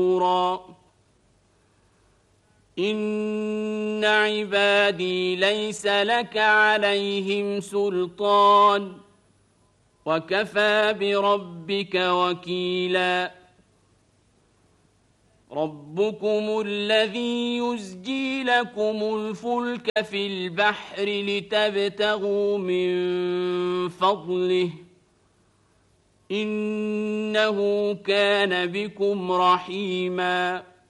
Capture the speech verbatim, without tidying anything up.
إن عبادي ليس لك عليهم سلطان وكفى بربك وكيلا ربكم الذي يزجي لكم الفلك في البحر لتبتغوا من فضله إنه كان بكم رحيما